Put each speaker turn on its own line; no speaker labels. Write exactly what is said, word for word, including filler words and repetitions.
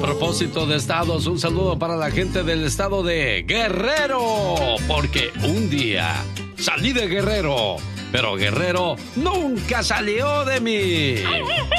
propósito de estados, un saludo para la gente del estado de Guerrero, porque un día salí de Guerrero, pero Guerrero nunca salió de mí.